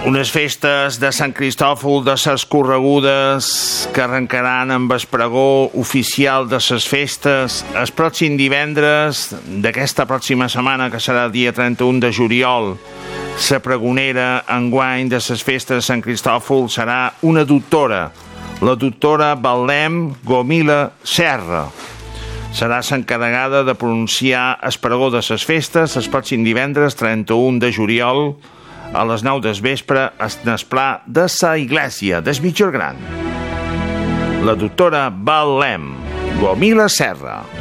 Unes festes de Sant Cristòfol de ses corregudes que arrencaran amb el pregó oficial de ses festes el pròxim divendres d'aquesta pròxima setmana, que serà el dia 31 de juliol. La pregonera enguany de ses festes de Sant Cristòfol serà una doctora, la doctora Betlem Gomila Serra. Serà l'encarregada de pronunciar el pregó de ses festes el pròxim divendres 31 de juliol a les 9 del vespre en el pla de la Iglesia del Mitjor Gran. La doctora Betlem Gomila Serra.